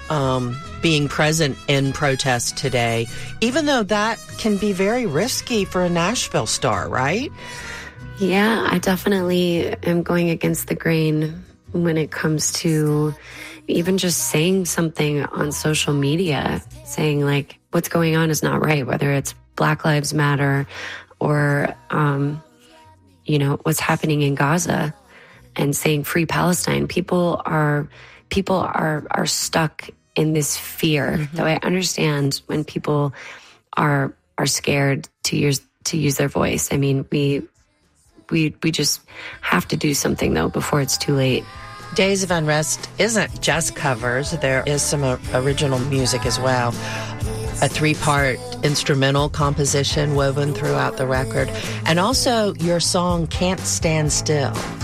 being present in protest today, even though that can be very risky for a Nashville star, right? Yeah, I definitely am going against the grain when it comes to even just saying something on social media, saying like what's going on is not right, whether it's Black Lives Matter or, what's happening in Gaza, and saying free Palestine. People are stuck in this fear. Mm-hmm. Though I understand when people are scared to use their voice. I mean, we just have to do something though before it's too late. Days of Unrest isn't just covers. There is some original music as well. A 3-part instrumental composition woven throughout the record. And also your song Can't Stand Still.